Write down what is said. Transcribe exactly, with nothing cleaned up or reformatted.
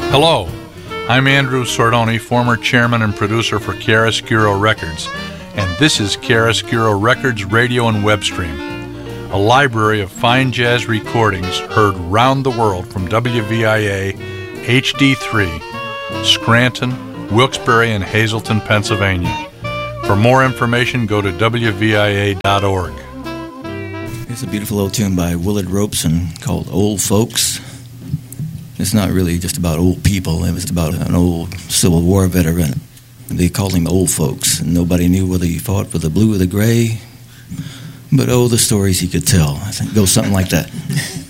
Hello, I'm Andrew Sordoni, former chairman and producer for Chiaroscuro Records, and this is Chiaroscuro Records Radio and Web Stream, a library of fine jazz recordings heard round the world from W V I A H D three, Scranton, Wilkes-Barre, and Hazleton, Pennsylvania. For more information, go to W V I A dot org. It's a beautiful old tune by Willard Robeson called Old Folks. It's not really just about old people. It was about an old Civil War veteran. They called him Old Folks, and nobody knew whether he fought for the blue or the gray. But oh, the stories he could tell. I think it goes something like that.